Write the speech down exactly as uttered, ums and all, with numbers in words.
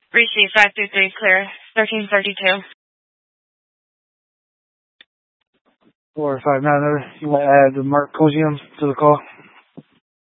Receive five two three, clear, thirteen thirty-two. four five nine, you want to add the Mark Cosium to the call?